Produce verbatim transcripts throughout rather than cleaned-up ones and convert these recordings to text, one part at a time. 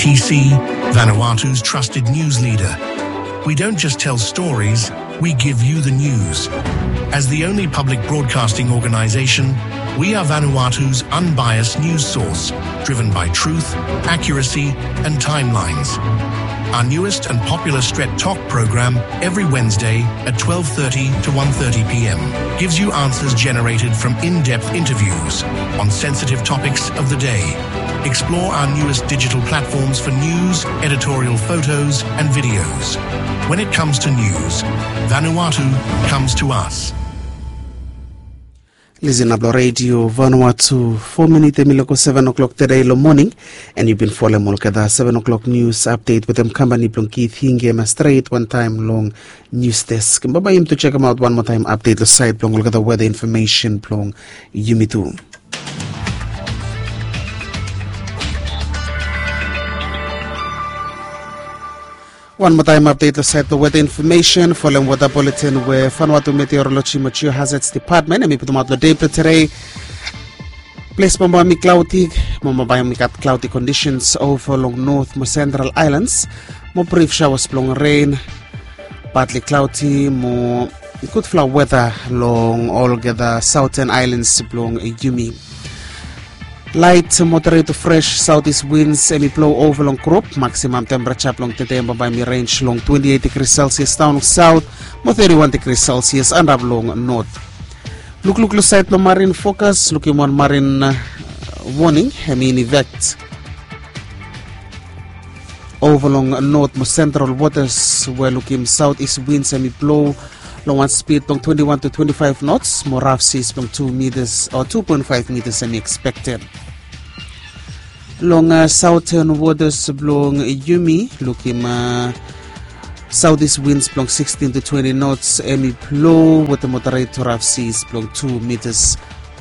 T C, Vanuatu's trusted news leader. We don't just tell stories, we give you the news. As the only public broadcasting organization, we are Vanuatu's unbiased news source, driven by truth, accuracy, and timelines. Our newest and popular Stret Talk program, every Wednesday at twelve thirty to one thirty p m, gives you answers generated from in-depth interviews on sensitive topics of the day. Explore our newest digital platforms for news, editorial photos, and videos. When it comes to news, Vanuatu comes to us. Listen up Radio Vanuatu, four minutes miloko seven o'clock today lo morning, and you've been following Molkada seven o'clock news update with them company plong Keith Hinge straight one time long news desk. Babayim to check them out one more time update the site plong Molkada weather information plong Yumitu. One more time update the site the weather information following weather bulletin where Vanuatu Meteorology Mature Hazards Department and we put them out the day today. Place Mambami cloudy, Mambami got cloudy conditions over along north more central islands. More brief showers long rain, partly cloudy, more good flower weather along all the southern islands along Yumi. Light, moderate to fresh southeast winds semi-blow over long crop. Maximum temperature long today by me range long twenty-eight degrees Celsius down south, more thirty-one degrees Celsius and up long north. Look, look, look, site no marine focus. Looking one marine uh, warning. I mean, effect over long north, more central waters. We're looking southeast winds semi-blow. Long one speed long twenty-one to twenty-five knots, more rough seas from two meters or two point five meters semi expected. Long uh, southern waters blowing Yumi, looking uh, southeast winds blowing sixteen to twenty knots, semi blow with the moderate to rough seas blowing two meters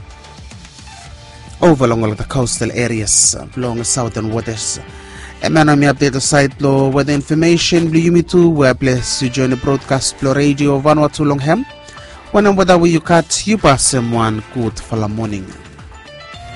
over along all the coastal areas, blowing southern waters. And man, I'm update the site law weather information. Blue Yumi two, where blessed to join the broadcast Blue Radio Vanuatu Longham. When and whether you cut, you pass someone good for the morning.